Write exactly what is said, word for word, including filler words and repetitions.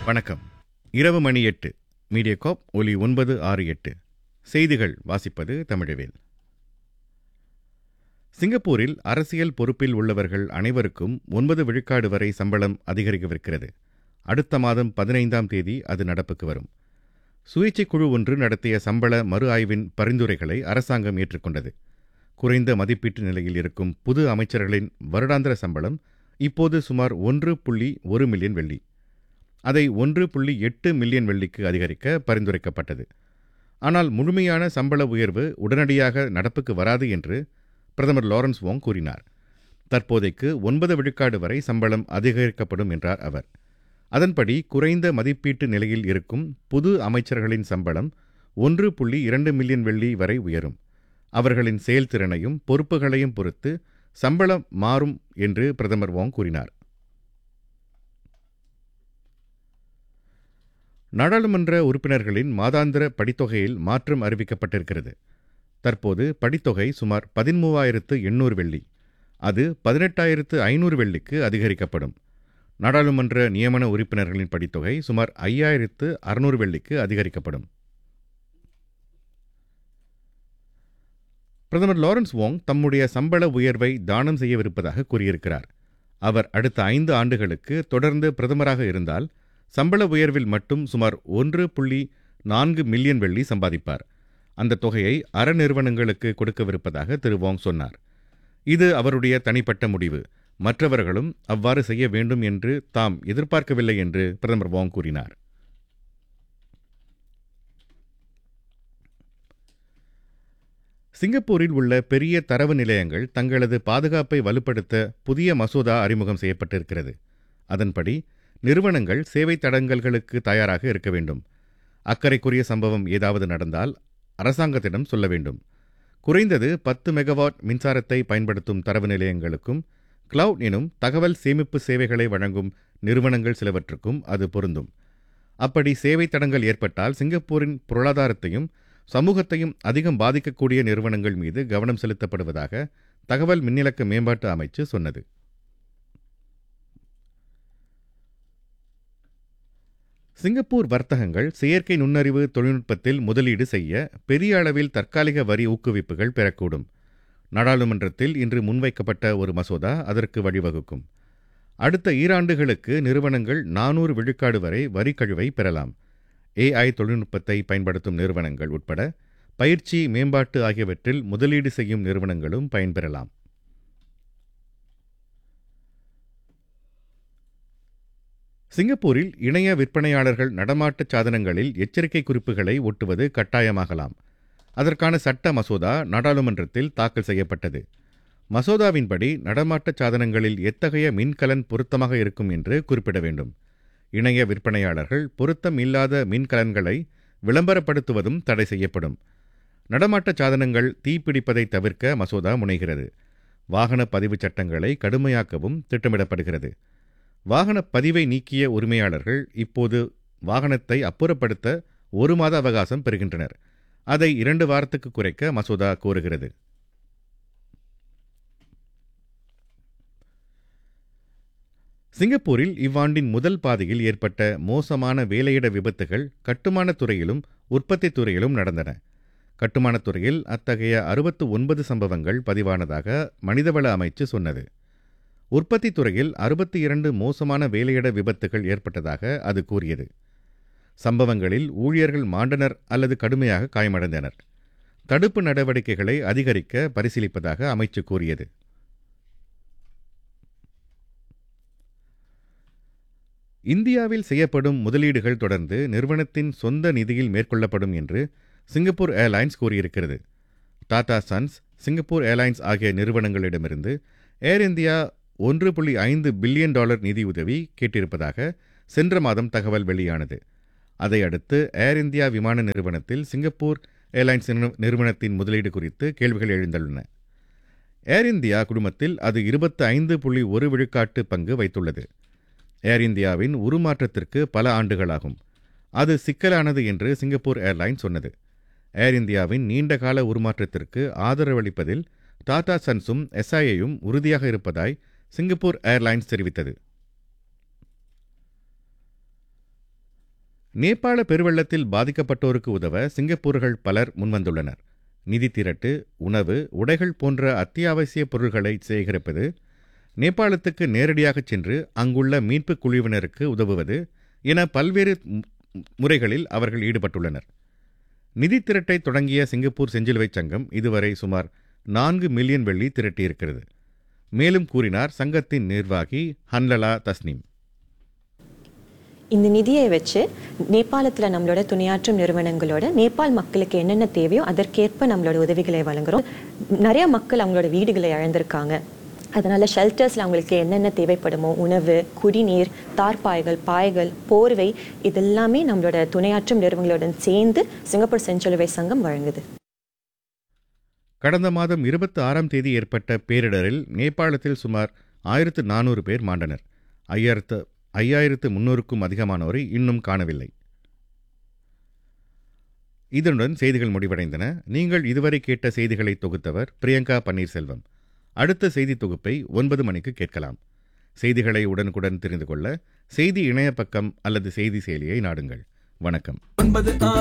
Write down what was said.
வணக்கம். இரவு மணி எட்டு. மீடியாகாப் ஒலி ஒன்பது ஆறு எட்டு. செய்திகள் வாசிப்பது தமிழவேல். சிங்கப்பூரில் அரசியல் பொறுப்பில் உள்ளவர்கள் அனைவருக்கும் ஒன்பது விழுக்காடு வரை சம்பளம் அதிகரிக்கவிருக்கிறது. அடுத்த மாதம் பதினைந்தாம் தேதி அது நடப்புக்கு வரும். சுயேட்சை குழு ஒன்று நடத்திய சம்பள மறு ஆய்வின் பரிந்துரைகளை அரசாங்கம் ஏற்றுக்கொண்டது. குறைந்த மதிப்பீட்டு நிலையில் இருக்கும் புது அமைச்சர்களின் வருடாந்திர சம்பளம் இப்போது சுமார் ஒன்று புள்ளி ஒரு மில்லியன் வெள்ளி. அதை ஒன்று புள்ளி எட்டு மில்லியன் வெள்ளிக்கு அதிகரிக்க பரிந்துரைக்கப்பட்டது. ஆனால் முழுமையான சம்பள உயர்வு உடனடியாக நடப்புக்கு வராது என்று பிரதமர் லாரன்ஸ் வோங் கூறினார். தற்போதைக்கு ஒன்பது விழுக்காடு வரை சம்பளம் அதிகரிக்கப்படும் என்றார் அவர். அதன்படி குறைந்த மதிப்பீட்டு நிலையில் இருக்கும் புது அமைச்சர்களின் சம்பளம் ஒன்று புள்ளி இரண்டு மில்லியன் வெள்ளி வரை உயரும். அவர்களின் செயல்திறனையும் பொறுப்புகளையும் பொறுத்து சம்பளம் மாறும் என்று பிரதமர் வோங் கூறினார். நாடாளுமன்ற உறுப்பினர்களின் மாதாந்திர படித்தொகையில் மாற்றம் அறிவிக்கப்பட்டிருக்கிறது. தற்போது படித்தொகை சுமார் பதிமூவாயிரத்து எண்ணூறு வெள்ளி. அது பதினெட்டாயிரத்து ஐநூறு வெள்ளிக்கு அதிகரிக்கப்படும். நாடாளுமன்ற நியமன உறுப்பினர்களின் படித்தொகை சுமார் ஐயாயிரத்து அறுநூறு வெள்ளிக்கு அதிகரிக்கப்படும். பிரதமர் லாரன்ஸ் வோங் தம்முடைய சம்பள உயர்வை தானம் செய்யவிருப்பதாக கூறியிருக்கிறார். அவர் அடுத்த ஐந்து ஆண்டுகளுக்கு தொடர்ந்து பிரதமராக இருந்தால் சம்பள உயர்வில் மட்டும் சுமார் ஒன்று புள்ளி நான்கு மில்லியன் வெள்ளி சம்பாதிப்பார். அந்த தொகையை அறநிறுவனங்களுக்கு கொடுக்கவிருப்பதாக திரு வோங் சொன்னார். இது அவருடைய தனிப்பட்ட முடிவு. மற்றவர்களும் அவ்வாறு செய்ய வேண்டும் என்று தாம் எதிர்பார்க்கவில்லை என்று பிரதமர் வோங் கூறினார். சிங்கப்பூரில் உள்ள பெரிய தரவு நிலையங்கள் தங்களது பாதுகாப்பை வலுப்படுத்த புதிய மசோதா அறிமுகம் செய்யப்பட்டிருக்கிறது. அதன்படி நிறுவனங்கள் சேவை தடங்கல்களுக்கு தயாராக இருக்க வேண்டும். அக்கறைக்குரிய சம்பவம் ஏதாவது நடந்தால் அரசாங்கத்திடம் சொல்ல வேண்டும். குறைந்தது பத்து மெகாவாட் மின்சாரத்தை பயன்படுத்தும் தரவு நிலையங்களுக்கும் கிளவுட் எனும் தகவல் சேமிப்பு சேவைகளை வழங்கும் நிறுவனங்கள் சிலவற்றுக்கும் அது பொருந்தும். அப்படி சேவை தடங்கல் ஏற்பட்டால் சிங்கப்பூரின் பொருளாதாரத்தையும் சமூகத்தையும் அதிகம் பாதிக்கக்கூடிய நிறுவனங்கள் மீது கவனம் செலுத்தப்படுவதாக தகவல் மின்னிலக்க மேம்பாட்டு அமைச்சு சொன்னது. சிங்கப்பூர் வர்த்தகங்கள் செயற்கை நுண்ணறிவு தொழில்நுட்பத்தில் முதலீடு செய்ய பெரிய அளவில் தற்காலிக வரி ஊக்குவிப்புகள் பெறக்கூடும். நாடாளுமன்றத்தில் இன்று முன்வைக்கப்பட்ட ஒரு மசோதா அதற்கு வழிவகுக்கும். அடுத்த ஈராண்டுகளுக்கு நிறுவனங்கள் நானூறு விழுக்காடு வரை வரி கழிவை பெறலாம். ஏஐ தொழில்நுட்பத்தை பயன்படுத்தும் நிறுவனங்கள் உட்பட பயிற்சி மேம்பாட்டு ஆகியவற்றில் முதலீடு செய்யும் நிறுவனங்களும் பயன்பெறலாம். சிங்கப்பூரில் இணைய விற்பனையாளர்கள் நடமாட்ட சாதனங்களில் எச்சரிக்கை குறிப்புகளை ஒட்டுவது கட்டாயமாகலாம். அதற்கான சட்ட மசோதா நாடாளுமன்றத்தில் தாக்கல் செய்யப்பட்டது. மசோதாவின்படி நடமாட்ட சாதனங்களில் எத்தகைய மின்கலன் பொருத்தமாக இருக்கும் என்று குறிப்பிட வேண்டும். இணைய விற்பனையாளர்கள் பொருத்தம் இல்லாத மின்கலன்களை விளம்பரப்படுத்துவதும் தடை செய்யப்படும். நடமாட்ட சாதனங்கள் தீப்பிடிப்பதை தவிர்க்க மசோதா முனைகிறது. வாகன பதிவு சட்டங்களை கடுமையாக்கவும் திட்டமிடப்படுகிறது. வாகன பதிவை நீக்கிய உரிமையாளர்கள் இப்போது வாகனத்தை அப்புறப்படுத்த ஒரு மாத அவகாசம் பெறுகின்றனர். அதை இரண்டு வாரத்துக்கு குறைக்க மசோதா கோருகிறது. சிங்கப்பூரில் இவ்வாண்டின் முதல் பாதியில் ஏற்பட்ட மோசமான வேலையிட விபத்துகள் கட்டுமானத் துறையிலும் உற்பத்தி துறையிலும் நடந்தன. கட்டுமானத் துறையில் அத்தகைய அறுபத்து ஒன்பது சம்பவங்கள் பதிவானதாக மனிதவள அமைச்சு சொன்னது. உற்பத்தி துறையில் அறுபத்தி இரண்டு மோசமான வேலையிட விபத்துகள் ஏற்பட்டதாக அது கூறியது. சம்பவங்களில் ஊழியர்கள் மாண்டனர் அல்லது கடுமையாக காயமடைந்தனர். தடுப்பு நடவடிக்கைகளை அதிகரிக்க பரிசீலிப்பதாக அமைச்சு கூறியது. இந்தியாவில் செய்யப்படும் முதலீடுகள் தொடர்ந்து நிறுவனத்தின் சொந்த நிதியில் மேற்கொள்ளப்படும் என்று சிங்கப்பூர் ஏர்லைன்ஸ் கூறியிருக்கிறது. டாடா சன்ஸ், சிங்கப்பூர் ஏர்லைன்ஸ் ஆகிய நிறுவனங்களிடமிருந்து ஏர் இந்தியா ஒன்று புள்ளி ஐந்து பில்லியன் டாலர் நிதியுதவி கேட்டிருப்பதாக சென்ற மாதம் தகவல் வெளியானது. அதையடுத்து ஏர் இந்தியா விமான நிறுவனத்தில் சிங்கப்பூர் ஏர்லைன்ஸ் நிறுவனத்தின் முதலீடு குறித்து கேள்விகள் எழுந்துள்ளன. ஏர் இந்தியா குழுமத்தில் அது இருபத்தி ஐந்து புள்ளி ஒரு விழுக்காட்டு பங்கு வைத்துள்ளது. ஏர் இந்தியாவின் உருமாற்றத்திற்கு பல ஆண்டுகளாகும். அது சிக்கலானது என்று சிங்கப்பூர் ஏர்லைன்ஸ் சொன்னது. ஏர் இந்தியாவின் நீண்டகால உருமாற்றத்திற்கு ஆதரவளிப்பதில் டாடா சன்ஸும் எஸ்ஐஏயும் உறுதியாக இருப்பதாய் சிங்கப்பூர் ஏர்லைன்ஸ் தெரிவித்தது. நேபாள பெருவெள்ளத்தில் பாதிக்கப்பட்டோருக்கு உதவ சிங்கப்பூர்கள் பலர் முன்வந்துள்ளனர். நிதி திரட்டு, உணவு, உடைகள் போன்ற அத்தியாவசிய பொருட்களை சேகரிப்பது, நேபாளத்துக்கு நேரடியாக சென்று அங்குள்ள மீட்புக் குழுவினருக்கு உதவுவது என பல்வேறு முறைகளில் அவர்கள் ஈடுபட்டுள்ளனர். நிதி திரட்டை தொடங்கிய சிங்கப்பூர் செஞ்சிலுவை சங்கம் இதுவரை சுமார் நான்கு மில்லியன் வெள்ளி திரட்டியிருக்கிறது. மேலும் கூறினார் சங்கத்தின் நிர்வாகி ஹன்லலா தஸ்னீம். இந்த நிதியை வச்சு நேபாளத்தில் நம்மளோட துணையாற்றும் நிறுவனங்களோட நேபாள் மக்களுக்கு என்னென்ன தேவையோ அதற்கேற்ப நம்மளோட உதவிகளை வழங்குகிறோம். நிறைய மக்கள் அவங்களோட வீடுகளை இழந்திருக்காங்க. அதனால் ஷெல்டர்ஸில் அவங்களுக்கு என்னென்ன தேவைப்படுமோ உணவு, குடிநீர், தார்பாய்கள், பாய்கள், போர்வை இதெல்லாமே நம்மளோட துணையாற்றும் நிறுவனங்களுடன் சேர்ந்து சிங்கப்பூர் செஞ்சிலுவை சங்கம் வழங்குது. கடந்த மாதம் இருபத்தி ஆறாம் தேதி ஏற்பட்ட பேரிடரில் நேபாளத்தில் சுமார் ஆயிரத்து நானூறு பேர் மாண்டனர். ஐயாயிரத்து ஐயாயிரத்து முன்னூறுக்கும் அதிகமானோரை இன்னும் காணவில்லை. இதனுடன் செய்திகள் முடிவடைந்தன. நீங்கள் இதுவரை கேட்ட செய்திகளை தொகுத்தவர் பிரியங்கா பன்னீர்செல்வம். அடுத்த செய்தி தொகுப்பை ஒன்பது மணிக்கு கேட்கலாம். செய்திகளை உடனுக்குடன் தெரிந்து கொள்ள செய்தி இணைய பக்கம் அல்லது செய்தி செயலியை நாடுங்கள். வணக்கம்.